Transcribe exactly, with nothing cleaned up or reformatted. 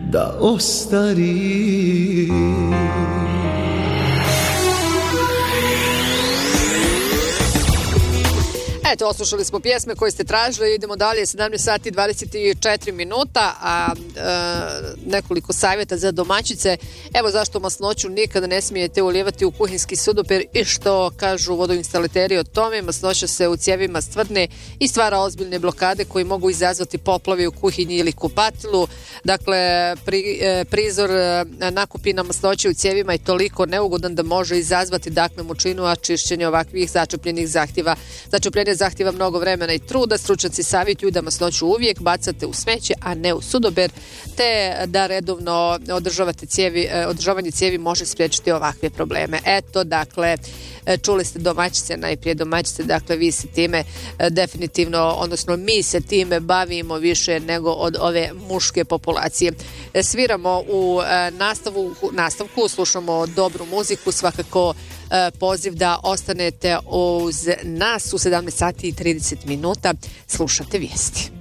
da ostari. Eto, oslušali smo pjesme koje ste tražili, idemo dalje, sedamnaest sati i dvadeset četiri minuta, a e, nekoliko savjeta za domaćice. Evo zašto masnoću nikada ne smijete ulijevati u kuhinjski sudoper i što kažu vodoinstalateri o tome. Masnoća se u cijevima stvrdne i stvara ozbiljne blokade koji mogu izazvati poplave u kuhinji ili kupatilu. Dakle, pri, e, prizor e, nakupina masnoće u cijevima je toliko neugodan da može izazvati dakle mučinu, a čišćenje ovakvih začepljenih zahtjeva. Začepljenje zahtjeva mnogo vremena i truda. Stručnjaci savjetuju da masnoću uvijek bacate u smeće, a ne u sudober, te da redovno održavate cijevi, održavanje cijevi može spriječiti ovakve probleme. Eto, dakle, čuli ste domaćice, najprije domaćice, dakle vi se time definitivno, odnosno mi se time bavimo više nego od ove muške populacije. Sviramo u nastavu, nastavku, slušamo dobru muziku, svakako poziv da ostanete uz nas u sedamnaest sati i trideset minuta, slušate vijesti.